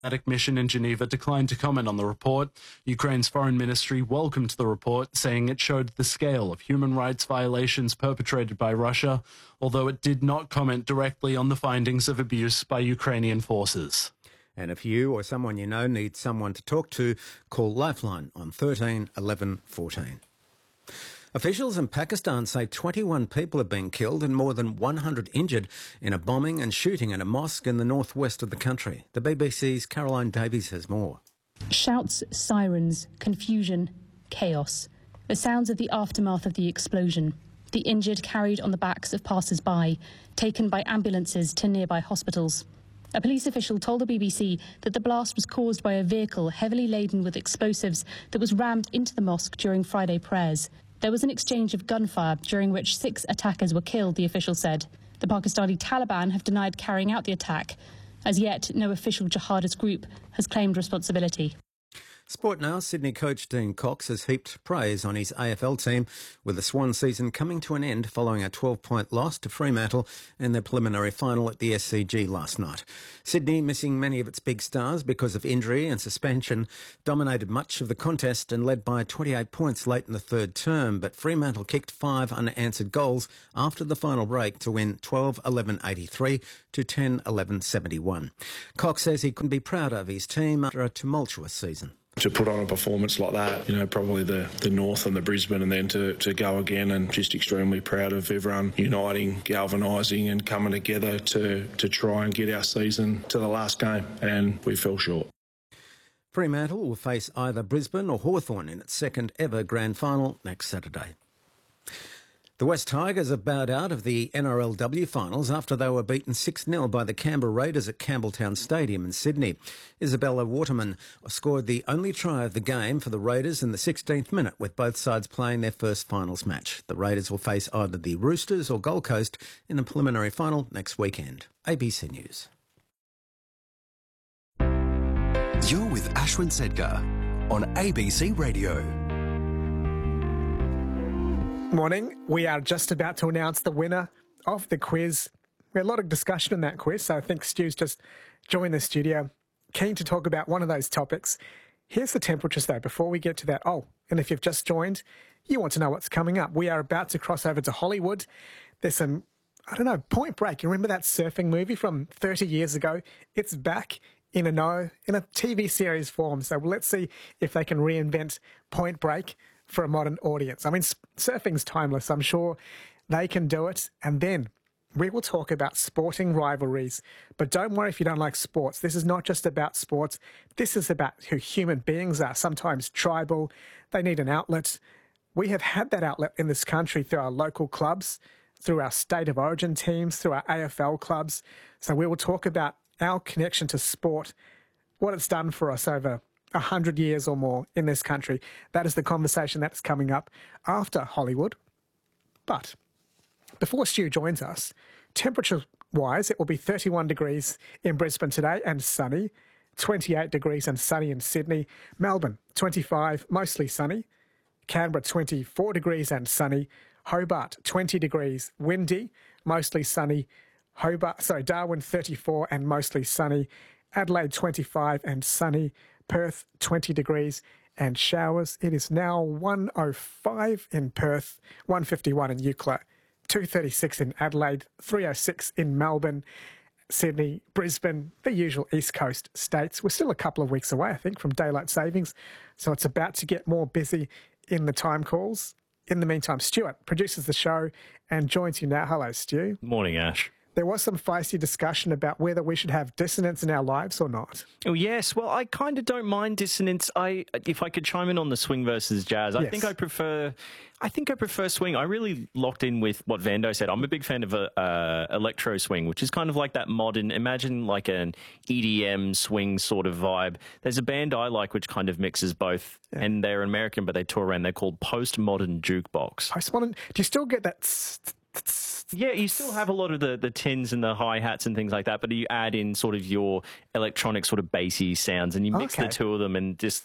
diplomatic mission in Geneva declined to comment on the report. Ukraine's foreign ministry welcomed the report, saying it showed the scale of human rights violations perpetrated by Russia, although it did not comment directly on the findings of abuse by Ukrainian forces. And if you or someone you know needs someone to talk to, call Lifeline on 13 11 14. Officials in Pakistan say 21 people have been killed and more than 100 injured in a bombing and shooting at a mosque in the northwest of the country. The BBC's Caroline Davies has more. Shouts, sirens, confusion, chaos. The sounds of the aftermath of the explosion. The injured carried on the backs of passers-by, taken by ambulances to nearby hospitals. A police official told the BBC that the blast was caused by a vehicle heavily laden with explosives that was rammed into the mosque during Friday prayers. There was an exchange of gunfire during which 6 attackers were killed, the official said. The Pakistani Taliban have denied carrying out the attack. As yet, no official jihadist group has claimed responsibility. Sport now. Sydney coach Dean Cox has heaped praise on his AFL team, with the Swan season coming to an end following a 12-point loss to Fremantle in their preliminary final at the SCG last night. Sydney, missing many of its big stars because of injury and suspension, dominated much of the contest and led by 28 points late in the third term, but Fremantle kicked 5 unanswered goals after the final break to win 12-11-83 to 10-11-71. Cox says he couldn't be prouder of his team after a tumultuous season. To put on a performance like that, probably the North and the Brisbane, and then to go again, and just extremely proud of everyone uniting, galvanising and coming together to try and get our season to the last game, and we fell short. Fremantle will face either Brisbane or Hawthorn in its second ever grand final next Saturday. The West Tigers have bowed out of the NRLW finals after they were beaten 6-0 by the Canberra Raiders at Campbelltown Stadium in Sydney. Isabella Waterman scored the only try of the game for the Raiders in the 16th minute, with both sides playing their first finals match. The Raiders will face either the Roosters or Gold Coast in a preliminary final next weekend. ABC News. You're with Ashwin Sedgar on ABC Radio. Morning. We are just about to announce the winner of the quiz. We had a lot of discussion in that quiz, so I think Stu's just joined the studio, keen to talk about one of those topics. Here's the temperatures, though, before we get to that. Oh, and if you've just joined, you want to know what's coming up. We are about to cross over to Hollywood. There's some, Point Break. You remember that surfing movie from 30 years ago? It's back in a TV series form. So let's see if they can reinvent Point Break for a modern audience. I mean, surfing's timeless. I'm sure they can do it. And then we will talk about sporting rivalries. But don't worry if you don't like sports. This is not just about sports. This is about who human beings are, sometimes tribal. They need an outlet. We have had that outlet in this country through our local clubs, through our state of origin teams, through our AFL clubs. So we will talk about our connection to sport, what it's done for us over 100 years or more in this country. That is the conversation that's coming up after Hollywood. But before Stu joins us, temperature-wise, it will be 31 degrees in Brisbane today and sunny, 28 degrees and sunny in Sydney, Melbourne 25, mostly sunny, Canberra 24 degrees and sunny, Hobart 20 degrees, windy, mostly sunny, Darwin 34 and mostly sunny, Adelaide 25 and sunny, Perth 20 degrees and showers. It is now 1:05 in Perth, 1:51 in Eucla, 2:36 in Adelaide, 3:06 in Melbourne, Sydney, Brisbane, the usual East Coast states. We're still a couple of weeks away, I think, from daylight savings, so it's about to get more busy in the time calls. In the meantime, Stuart produces the show and joins you now. Hello, Stu. Morning, Ash. There was some feisty discussion about whether we should have dissonance in our lives or not. Oh, yes. Well, I kind of don't mind dissonance. If I could chime in on the swing versus jazz, I think I prefer swing. I really locked in with what Vando said. I'm a big fan of electro swing, which is kind of like that modern, imagine like an EDM swing sort of vibe. There's a band I like which kind of mixes both, and they're American, but they tour around. They're called Postmodern Jukebox. Postmodern? Do you still get that? Yeah, you still have a lot of the tins and the hi-hats and things like that, but you add in sort of your electronic sort of bassy sounds, and you mix the two of them, and just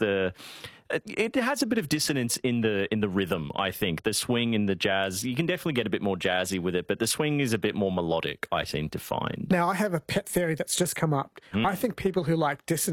it has a bit of dissonance in the rhythm, I think. The swing and the jazz, you can definitely get a bit more jazzy with it, but the swing is a bit more melodic, I seem to find. Now, I have a pet theory that's just come up. I think people who like dissonance